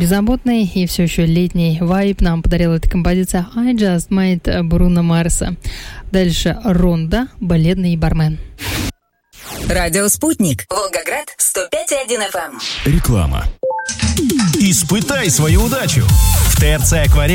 Беззаботный и все еще летний вайб нам подарила эта композиция I Just Made Бруно Марса. Дальше Ронда, балетный бармен. Радио «Спутник». Волгоград, 105,1 FM. Реклама. Испытай свою удачу. В ТРЦ «Акварель»